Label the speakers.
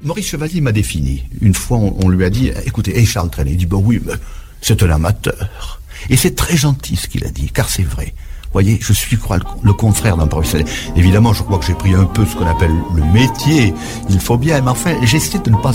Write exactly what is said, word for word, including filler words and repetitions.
Speaker 1: Maurice Chevalier m'a défini. Une fois, on, on lui a dit, écoutez, hey Charles Trenet, il dit, bon oui, mais c'est un amateur. Et c'est très gentil ce qu'il a dit, car c'est vrai. Vous voyez, je suis, je crois, le, le confrère d'un professionnel. Évidemment, je crois que j'ai pris un peu ce qu'on appelle le métier. Il faut bien, mais enfin, j'essaie de ne pas